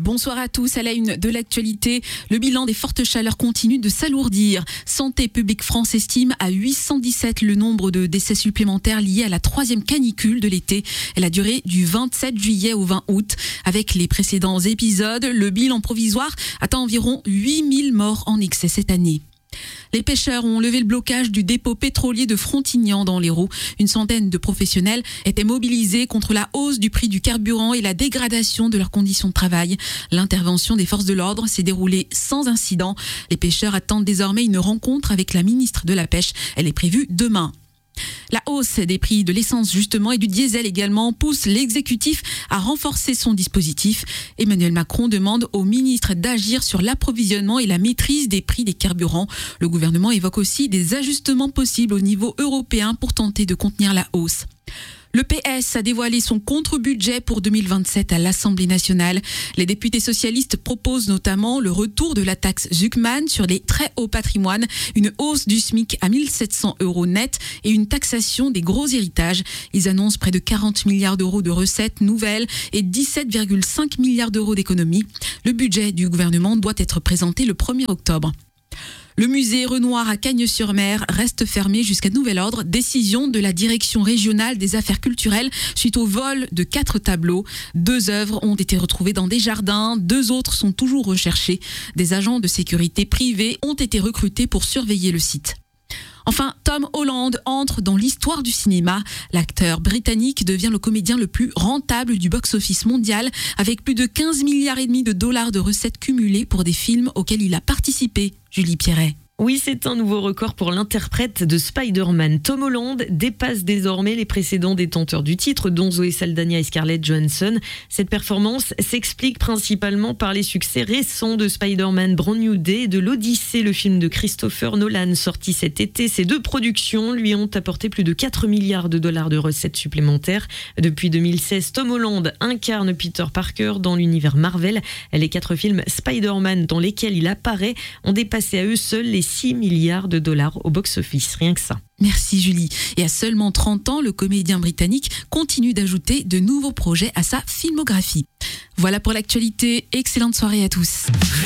Bonsoir à tous. À la une de l'actualité, le bilan des fortes chaleurs continue de s'alourdir. Santé publique France estime à 817 le nombre de décès supplémentaires liés à la troisième canicule de l'été. Elle a duré du 27 juillet au 20 août. Avec les précédents épisodes, le bilan provisoire atteint environ 8000 morts en excès cette année. Les pêcheurs ont levé le blocage du dépôt pétrolier de Frontignan dans l'Hérault. Une centaine de professionnels étaient mobilisés contre la hausse du prix du carburant et la dégradation de leurs conditions de travail. L'intervention des forces de l'ordre s'est déroulée sans incident. Les pêcheurs attendent désormais une rencontre avec la ministre de la Pêche. Elle est prévue demain. La hausse des prix de l'essence justement et du diesel également pousse l'exécutif à renforcer son dispositif. Emmanuel Macron demande au ministre d'agir sur l'approvisionnement et la maîtrise des prix des carburants. Le gouvernement évoque aussi des ajustements possibles au niveau européen pour tenter de contenir la hausse. Le PS a dévoilé son contre-budget pour 2027 à l'Assemblée nationale. Les députés socialistes proposent notamment le retour de la taxe Zuckman sur les très hauts patrimoines, une hausse du SMIC à 1 700 € net et une taxation des gros héritages. Ils annoncent près de 40 milliards d'euros de recettes nouvelles et 17,5 milliards d'euros d'économies. Le budget du gouvernement doit être présenté le 1er octobre. Le musée Renoir à Cagnes-sur-Mer reste fermé jusqu'à nouvel ordre. Décision de la direction régionale des affaires culturelles suite au vol de 4 tableaux. 2 œuvres ont été retrouvées dans des jardins. 2 autres sont toujours recherchées. Des agents de sécurité privés ont été recrutés pour surveiller le site. Enfin, Tom Holland entre dans l'histoire du cinéma. L'acteur britannique devient le comédien le plus rentable du box-office mondial avec plus de 15,5 milliards de dollars de recettes cumulées pour des films auxquels il a participé. Julie Pierret. Oui, c'est un nouveau record pour l'interprète de Spider-Man. Tom Holland dépasse désormais les précédents détenteurs du titre, dont Zoé Saldana et Scarlett Johansson. Cette performance s'explique principalement par les succès récents de Spider-Man Brand New Day et de l'Odyssée, le film de Christopher Nolan, sorti cet été. Ces 2 productions lui ont apporté plus de 4 milliards de dollars de recettes supplémentaires. Depuis 2016, Tom Holland incarne Peter Parker dans l'univers Marvel. Les 4 films Spider-Man dans lesquels il apparaît ont dépassé à eux seuls les 6 milliards de dollars au box-office, rien que ça. Merci Julie. Et à seulement 30 ans, le comédien britannique continue d'ajouter de nouveaux projets à sa filmographie. Voilà pour l'actualité. Excellente soirée à tous.